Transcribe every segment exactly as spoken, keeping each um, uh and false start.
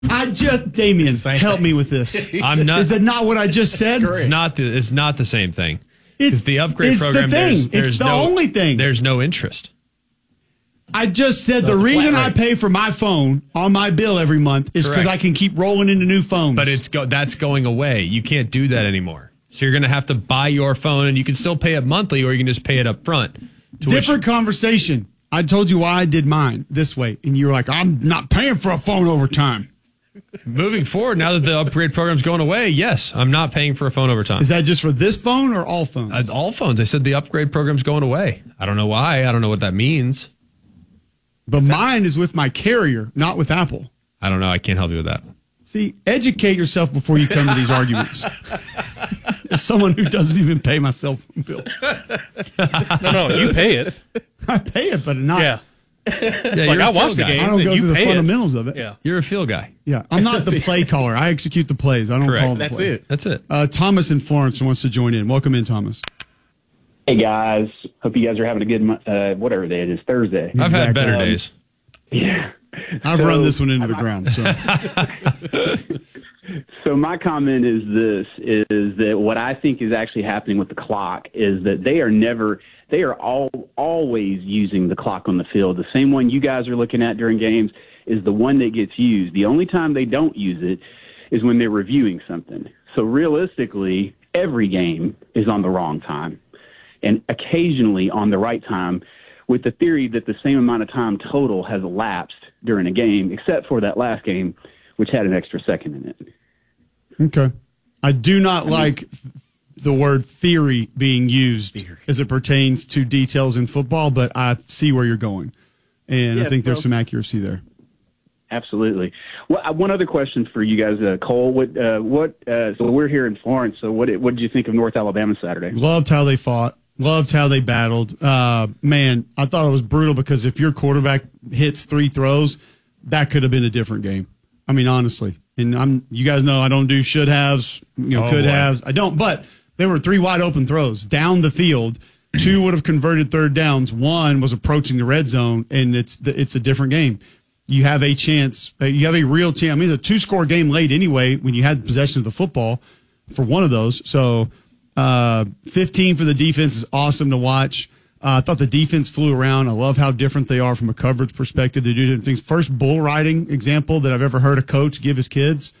I just, Damien, help thing. me with this. I'm not. Is that not what I just said? It's not the. It's not the same thing. It's the upgrade it's program. The thing. There's, there's it's the no, only thing. There's no interest. I just said So the it's a flat reason I rate. pay for my phone on my bill every month is because I Correct. can keep rolling into new phones. But it's go. That's going away. You can't do that anymore. So you're going to have to buy your phone, and you can still pay it monthly, or you can just pay it up front. To different which, conversation. I told you why I did mine this way, and you were like, "I'm not paying for a phone over time." moving forward, now that the upgrade program's going away, yes, I'm not paying for a phone over time. Is that just for this phone or all phones? Uh, all phones. I said the upgrade program's going away. I don't know why. I don't know what that means. But mine is with my carrier, not with Apple. I don't know. I can't help you with that. See, educate yourself before you come to these arguments. As someone who doesn't even pay my cell phone bill, No, no, you pay it. I pay it, but not. Yeah. Yeah, Like, you're I a watched field the guy. game. I don't go You through the pay it. fundamentals of it. Yeah. You're a field guy. Yeah, I'm not the play caller. I execute the plays. I don't Correct. call the That's plays. it. That's it. Uh, Thomas in Florence wants to join in. Welcome in, Thomas. Hey guys, hope you guys are having a good, mo- uh, whatever day it is, Thursday. I've had Exactly. better Um, days. Yeah. I've So, run this one into the ground. So So my comment is this: is that what I think is actually happening with the clock is that they are never, they are all always using the clock on the field. The same one you guys are looking at during games is the one that gets used. The only time they don't use it is when they're reviewing something. So realistically, every game is on the wrong time, and occasionally on the right time, with the theory that the same amount of time total has elapsed during a game, except for that last game, which had an extra second in it. okay, I do not like the word theory being used as it pertains to details in football, but I see where you're going, and I Yeah, think there's well- some accuracy there. Absolutely. Well, uh, one other question for you guys, uh, Cole. What? Uh, what? Uh, so we're here in Florence. So what? What did you think of North Alabama Saturday? Loved how they fought. Loved how they battled. Uh, man, I thought it was brutal because if your quarterback hits three throws, that could have been a different game. I mean, honestly. And I'm, you guys know I don't do should haves, you know, Oh, could boy. haves. I don't. But there were three wide open throws down the field. Two would have converted third downs. One was approaching the red zone, and it's the, it's a different game. You have a chance. uh, You have a real chance. I mean, it's a two-score game late anyway when you had possession of the football for one of those. So uh, fifteen for the defense is awesome to watch. Uh, I thought the defense flew around. I love how different they are from a coverage perspective. They do different things. First bull riding example that I've ever heard a coach give his kids.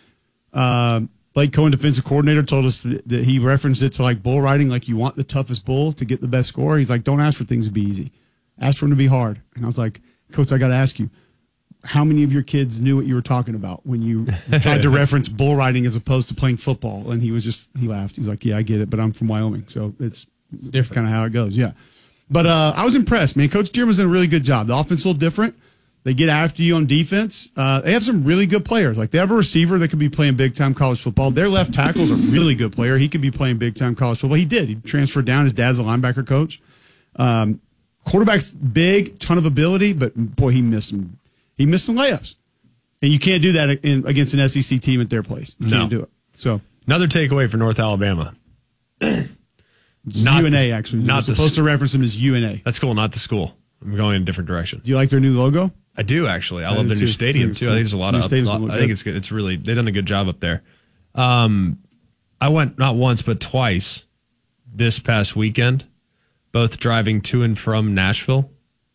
Uh, Blake Cohen, defensive coordinator, told us that that he referenced it to like bull riding, like you want the toughest bull to get the best score. He's like, don't ask for things to be easy. Ask for them to be hard. And I was like, Coach, I got to ask you, how many of your kids knew what you were talking about when you tried to reference bull riding as opposed to playing football? And he was just, he laughed. He's like, yeah, I get it, but I'm from Wyoming. So it's, it's, different. kind of how it goes. Yeah. But uh, I was impressed, man. Coach Dearman's done a really good job. The offense is a little different. They get after you on defense. Uh, they have some really good players. Like they have a receiver that could be playing big time college football. Their left tackle's a really good player. He could be playing big time college football. He did. He transferred down. His dad's a linebacker coach. Um, quarterback's big, ton of ability, but boy, he missed some. He missed some layups, and you can't do that in, against an S E C team at their place. You No. can't do it. So Another takeaway for North Alabama. it's Not U N A the- actually. not You're the- supposed to reference them as U N A. That's cool, not the school. I'm going in a different direction. Do you like their new logo? I do actually. I, I love do their new too. stadium Very too. cool. I think there's a lot New of. stadium's lot- gonna look I think good. it's good. It's really they've done a good job up there. Um, I went not once but twice this past weekend, both driving to and from Nashville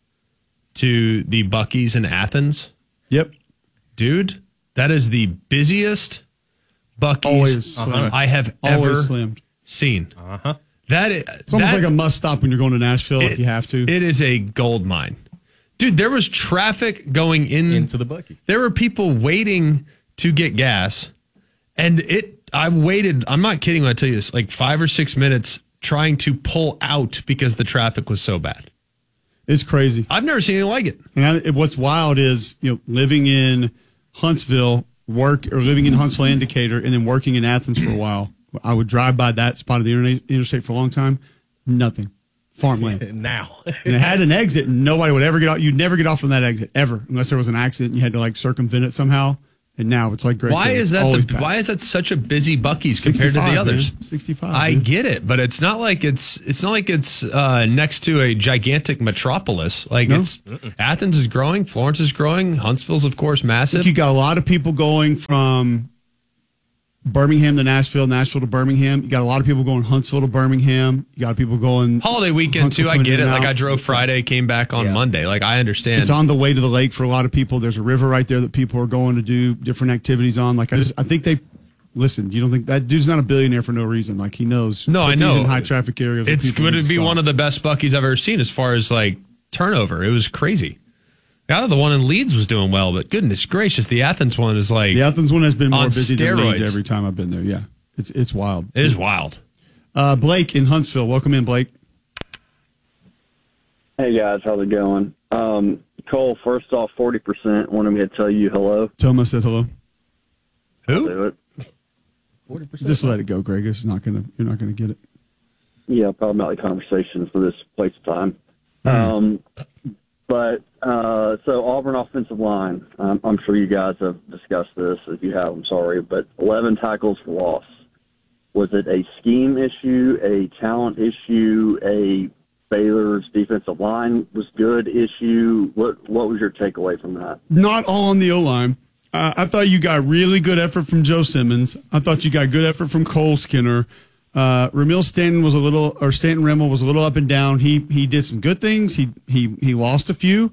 to the Buc-ee's in Athens. Yep. Dude, that is the busiest Buc-ee's Always slammed. I have Always ever slammed. seen. Uh-huh. That is, It's almost that- like a must stop when you're going to Nashville if you have to. It is a gold mine. Dude, there was traffic going in Into the Buc-ee. There were people waiting to get gas, and it. I waited. I'm not kidding when I tell you this. Like five or six minutes trying to pull out because the traffic was so bad. It's crazy. I've never seen anything like it. And I, what's wild is, you know, living in Huntsville, work or living in Huntsville and Decatur, and then working in Athens for a while. I would drive by that spot of the interna- interstate for a long time. Nothing. Farmland. Now. And it had an exit, and nobody would ever get off. You'd never get off from that exit ever, unless there was an accident. And you had to like circumvent it somehow. And now it's like Greg Why said, is it's that? always The, packed. why is that such a busy Buc-ee's compared to the others? Man. sixty-five. I dude. get it, but it's not like it's it's not like it's uh, next to a gigantic metropolis. Like No. it's Athens is growing, Florence is growing, Huntsville's of course I massive. think you got a lot of people going from Birmingham to Nashville, Nashville to Birmingham. You got a lot of people going Huntsville to Birmingham. You got people going Holiday weekend Huntsville too. I coming get in it. and Like out. I drove Friday, came back on Yeah. Monday. Like I understand. It's on the way to the lake for a lot of people. There's a river right there that people are going to do different activities on. Like I just, I think they listen. You don't think that dude's not a billionaire for no reason? Like he knows. No, I put these know. in high traffic areas. It's going to be one of the best Buc-ee's I've ever seen as far as like turnover. It was crazy. The other the one in Leeds was doing well, but goodness gracious, the Athens one is like the Athens one has been more on busy than Leeds steroids. every time I've been there. Yeah, it's it's wild. it is wild. Uh, Blake in Huntsville, welcome in, Blake. Hey guys, how's it going? Um, Cole, first off, forty percent wanted me to tell you hello. Tell him I said hello. Who? Do it. Just let it go, Greg. It's not gonna. You're not gonna get it. Yeah, probably not the conversation for this place of time. Um, but uh, so Auburn offensive line. Um, I'm sure you guys have discussed this. If you have, I'm sorry, but eleven tackles for loss. Was it a scheme issue, a talent issue, a Baylor's defensive line was good issue? What What was your takeaway from that? Not all on the O line. Uh, I thought you got really good effort from Joe Simmons. I thought you got good effort from Cole Skinner. Uh, Ramil Stanton was a little, or Stanton Rimmel was a little up and down. He he did some good things. He he he lost a few.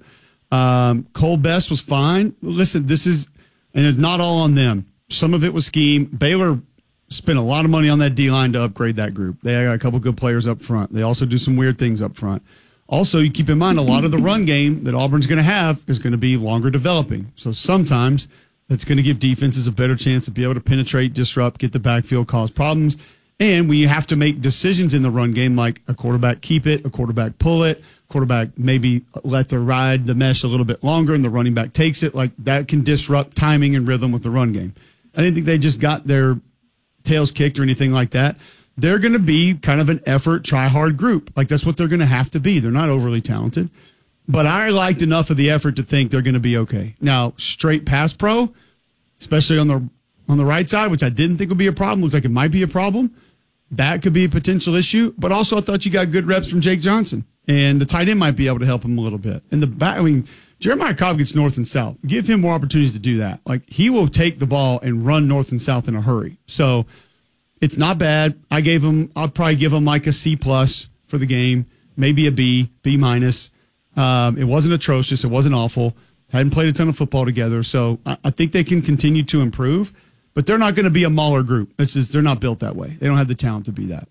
Um, Cole Best was fine. Listen, this is, and it's not all on them. Some of it was scheme. Baylor spent a lot of money on that D line to upgrade that group. They got a couple good players up front. They also do some weird things up front. Also, you keep in mind a lot of the run game that Auburn's going to have is going to be longer developing. So sometimes that's going to give defenses a better chance to be able to penetrate, disrupt, get the backfield, cause problems. And when you have to make decisions in the run game, like a quarterback keep it, a quarterback pull it, quarterback maybe let the ride the mesh a little bit longer and the running back takes it, like that can disrupt timing and rhythm with the run game. I didn't think they just got their tails kicked or anything like that. They're going to be kind of an effort, try hard group. Like that's what they're going to have to be. They're not overly talented, but I liked enough of the effort to think they're going to be okay. Now, straight pass pro, especially on the on the right side, which I didn't think would be a problem, looks like it might be a problem. That could be a potential issue. But also, I thought you got good reps from Jake Johnson, and the tight end might be able to help him a little bit. And the back, I mean, Jeremiah Cobb gets north and south. Give him more opportunities to do that. Like he will take the ball and run north and south in a hurry. So it's not bad. I gave him. I'll probably give him like a C plus for the game, maybe a B, B minus. Um, it wasn't atrocious. It wasn't awful. Hadn't played a ton of football together, so I, I think they can continue to improve. But they're not going to be a Mauler group. It's just they're not built that way. They don't have the talent to be that.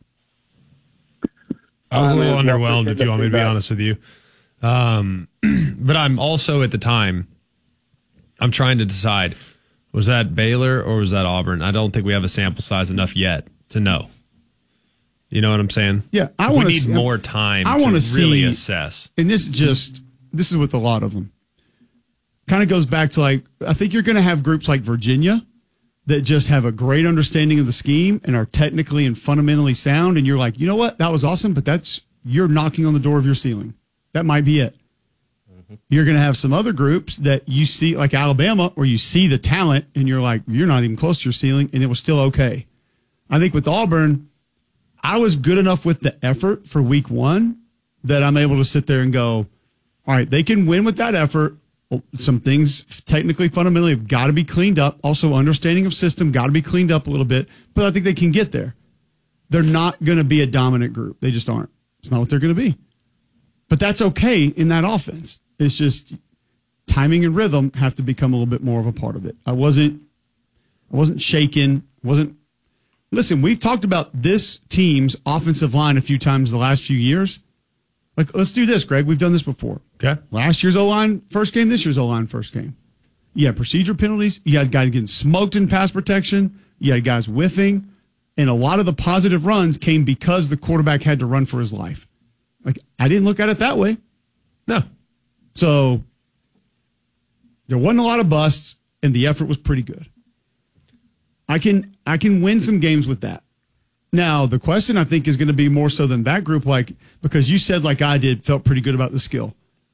I was a little I mean, underwhelmed, if you want me to be feedback. honest with you. Um, but I'm also at the time, I'm trying to decide, was that Baylor or was that Auburn? I don't think we have a sample size enough yet to know. You know what I'm saying? Yeah, I we wanna need see- more time I to wanna really see- assess. And this is just this is with a lot of them. Kind of goes back to like I think you're going to have groups like Virginia that just have a great understanding of the scheme and are technically and fundamentally sound. And you're like, you know what, that was awesome, but that's you're knocking on the door of your ceiling. That might be it. Mm-hmm. You're going to have some other groups that you see, like Alabama, where you see the talent and you're like, you're not even close to your ceiling, and it was still okay. I think with Auburn, I was good enough with the effort for week one that I'm able to sit there and go, all right, they can win with that effort. Some things technically, fundamentally have got to be cleaned up. Also, understanding of system got to be cleaned up a little bit, but I think they can get there. They're not going to be a dominant group. They just aren't. It's not what they're going to be. But that's okay in that offense. It's just timing and rhythm have to become a little bit more of a part of it. I wasn't, I wasn't shaken. Wasn't. Listen, we've talked about this team's offensive line a few times the last few years. Like, let's do this, Greg. We've done this before. Okay. Last year's O-line, first game, this year's O-line, first game. You had procedure penalties. You had guys getting smoked in pass protection. You had guys whiffing. And a lot of the positive runs came because the quarterback had to run for his life. Like, I didn't look at it that way. No. So there wasn't a lot of busts, and the effort was pretty good. I can I can win some games with that. Now, the question I think is going to be more so than that group, like, because you said, like I did, felt pretty good about the skill.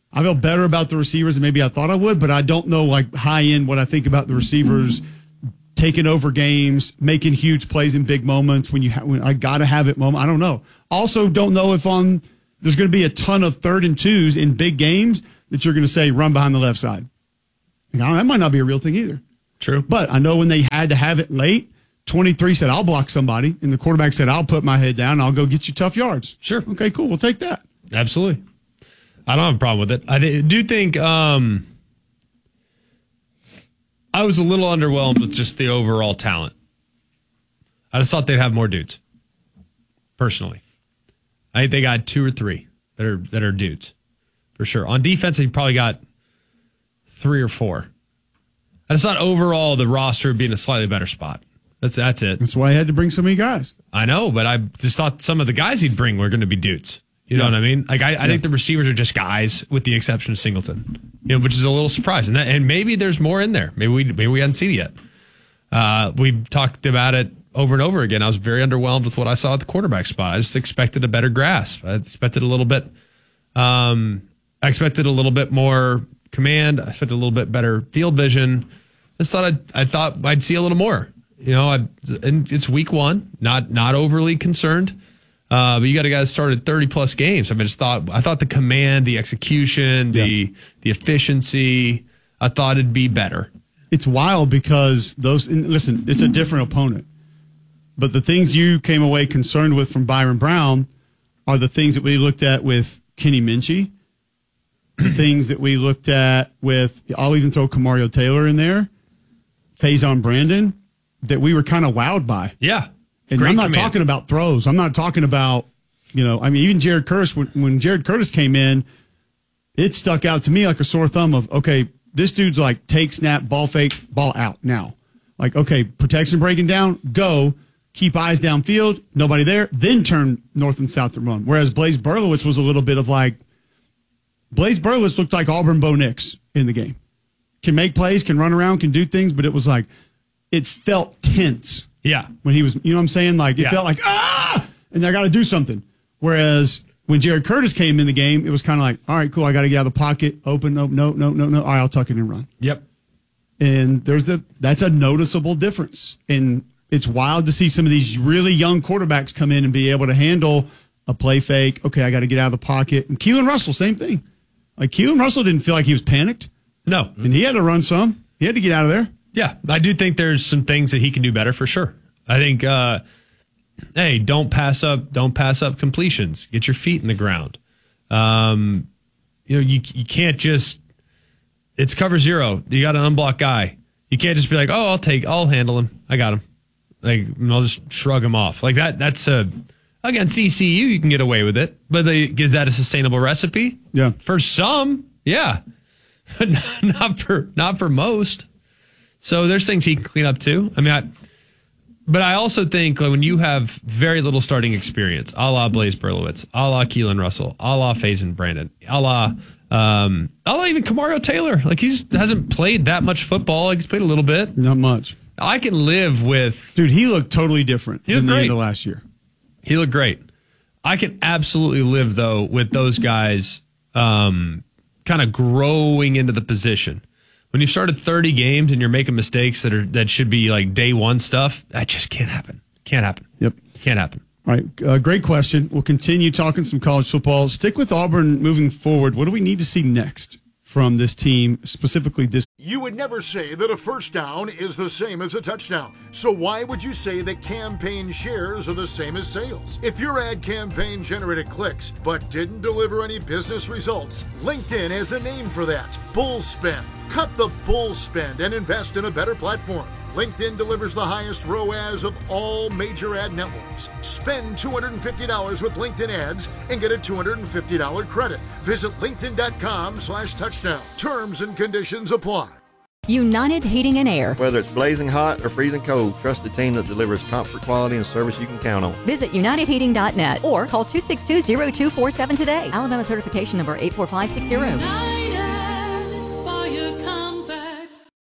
I feel better about the receivers than maybe I thought I would, but I don't know like high end what I think about the receivers taking over games, making huge plays in big moments when you ha- when I got to have it moment. I don't know. Also, don't know if on there's going to be a ton of third and twos in big games that you're going to say run behind the left side. You know, that might not be a real thing either. True. But I know when they had to have it late, twenty-three said, I'll block somebody. And the quarterback said, I'll put my head down. And I'll go get you tough yards. Sure. Okay, cool. We'll take that. Absolutely. I don't have a problem with it. I do think um, I was a little underwhelmed with just the overall talent. I just thought they'd have more dudes, personally. I think they got two or three that are that are dudes, for sure. On defense, they probably got three or four. I just thought overall the roster would be in a slightly better spot. That's that's it. That's why I had to bring so many guys. I know, but I just thought some of the guys he'd bring were going to be dudes. You know Yeah. what I mean? Like I, I Yeah. think the receivers are just guys, with the exception of Singleton. You know, which is a little surprising. And, that, and maybe there's more in there. Maybe we maybe we hadn't seen it yet. Uh, we talked about it over and over again. I was very underwhelmed with what I saw at the quarterback spot. I just expected a better grasp. I expected a little bit. Um, I expected a little bit more command. I expected a little bit better field vision. I just thought I'd, I thought I'd see a little more. You know, I, and it's week one. Not not overly concerned. Uh, but you got a guy that started thirty plus games. I mean, just thought I thought the command, the execution, the Yeah. the efficiency. I thought it'd be better. It's wild because those, and listen, it's a different opponent. But the things you came away concerned with from Byron Brown are the things that we looked at with Kenny Minchie, the things that we looked at with, I'll even throw Kamario Taylor in there, Faison Brandon, that we were kind of wowed by. Yeah, And great I'm not command. talking about throws. I'm not talking about, you know, I mean, even Jared Curtis, when, when Jared Curtis came in, it stuck out to me like a sore thumb of, okay, this dude's like take, snap, ball fake, ball out now. Like, okay, protection breaking down, go, keep eyes downfield, nobody there, then turn north and south to run. Whereas Blaze Berlowitz was a little bit of like, Blaze Berlowitz looked like Auburn Bo Nix in the game. Can make plays, can run around, can do things, but it was like, it felt tense. Yeah, When he was, you know what I'm saying? Like, it Yeah. felt like, ah, and I got to do something. Whereas when Jared Curtis came in the game, it was kind of like, all right, cool, I got to get out of the pocket, open, no, no, no, no, no. All right, I'll tuck it and run. yep. And there's the, that's a noticeable difference. And it's wild to see some of these really young quarterbacks come in and be able to handle a play fake. Okay, I got to get out of the pocket. And Keelan Russell, same thing. Like, Keelan Russell didn't feel like he was panicked, No, and he had to run some. He had to get out of there. yeah, I do think there's some things that he can do better for sure. I think, uh, hey, don't pass up, don't pass up completions. Get your feet in the ground. Um, you know, you you can't just. It's cover zero. You got an unblocked guy. You can't just be like, oh, I'll take, I'll handle him. I got him. Like, and I'll just shrug him off like that. That's a against E C U, you can get away with it, but they, is that a sustainable recipe? Yeah. For some, yeah, not for not for most. So there's things he can clean up too. I mean, I, but I also think like, when you have very little starting experience, a la Blaze Berlowitz, a la Keelan Russell, a la Faison Brandon, a la um, a la even Kamario Taylor, like he's hasn't played that much football. Like he's played a little bit. Not much. I can live with. Dude, he looked totally different He than looked the great. end of last year. He looked great. I can absolutely live though with those guys um, kind of growing into the position. When you've started thirty games and you're making mistakes that are that should be like day one stuff, that just can't happen. Can't happen. Yep. Can't happen. All right, uh, great question. We'll continue talking some college football. Stick with Auburn moving forward. What do we need to see next from this team, specifically this? You would never say that a first down is the same as a touchdown. So why would you say that campaign shares are the same as sales? If your ad campaign generated clicks but didn't deliver any business results, LinkedIn has a name for that. Bull spend. Cut the bull spend and invest in a better platform. LinkedIn delivers the highest R O A S of all major ad networks. Spend two hundred fifty dollars with LinkedIn ads and get a two hundred fifty dollars credit. Visit linkedin.com slash touchdown. Terms and conditions apply. United Heating and Air. Whether it's blazing hot or freezing cold, trust the team that delivers comfort, quality, and service you can count on. Visit united heating dot net or call two six two, zero two four seven today. Alabama certification number eight four five six zero. For your comfort. The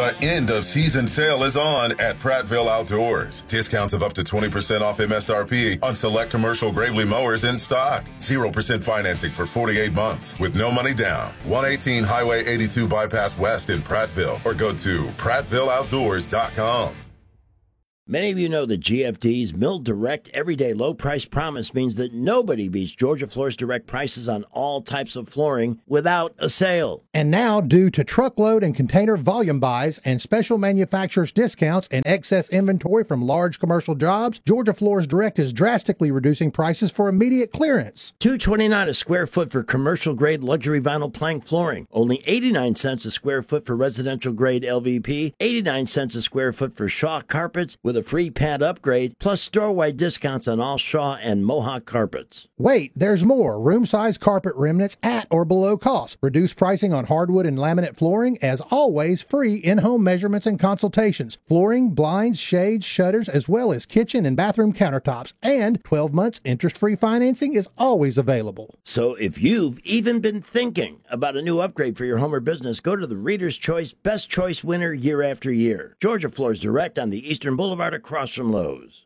The end of season sale is on at Prattville Outdoors. Discounts of up to twenty percent off M S R P on select commercial Gravely mowers in stock. zero percent financing for forty-eight months with no money down. one eighteen Highway eighty-two Bypass West in Prattville, or go to prattville outdoors dot com. Many of you know that G F D's Mill Direct Everyday Low Price Promise means that nobody beats Georgia Floors Direct prices on all types of flooring without a sale. And now, due to truckload and container volume buys and special manufacturers' discounts and excess inventory from large commercial jobs, Georgia Floors Direct is drastically reducing prices for immediate clearance. two dollars and twenty-nine cents a square foot for commercial-grade luxury vinyl plank flooring. Only eighty-nine cents a square foot for residential-grade L V P. eighty-nine cents a square foot for Shaw carpets with a free pad upgrade, plus store-wide discounts on all Shaw and Mohawk carpets. Wait, there's more. Room-size carpet remnants at or below cost. Reduced pricing on hardwood and laminate flooring. As always, free in-home measurements and consultations. Flooring, blinds, shades, shutters, as well as kitchen and bathroom countertops. And twelve months interest-free financing is always available. So if you've even been thinking about a new upgrade for your home or business, go to the Reader's Choice Best Choice winner year after year. Georgia Floors Direct on the Eastern Boulevard across from Lowe's.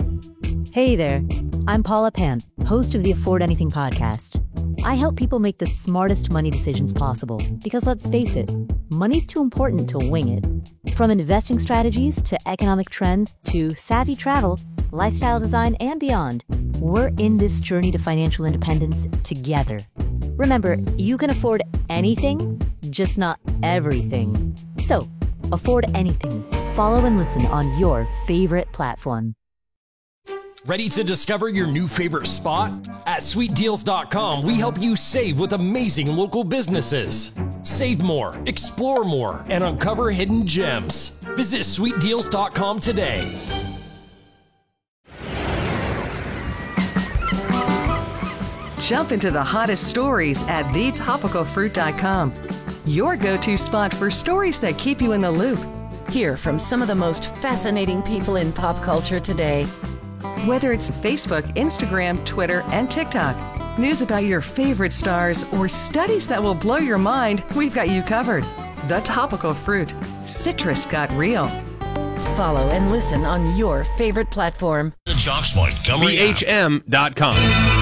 Hey there, I'm Paula Pan, host of the Afford Anything podcast. I help people make the smartest money decisions possible because, let's face it, money's too important to wing it. From investing strategies to economic trends to savvy travel, lifestyle design, and beyond, we're in this journey to financial independence together. Remember, you can afford anything, just not everything. So, afford anything. Follow and listen on your favorite platform. Ready to discover your new favorite spot? At sweet deals dot com, we help you save with amazing local businesses. Save more, explore more, and uncover hidden gems. Visit sweet deals dot com today. Jump into the hottest stories at the topical fruit dot com. Your go-to spot for stories that keep you in the loop. Hear from some of the most fascinating people in pop culture today. Whether it's Facebook, Instagram, Twitter, and TikTok, news about your favorite stars, or studies that will blow your mind, we've got you covered. The Topical Fruit. Citrus got real. Follow and listen on your favorite platform. The Jocks Montgomery B H M dot com.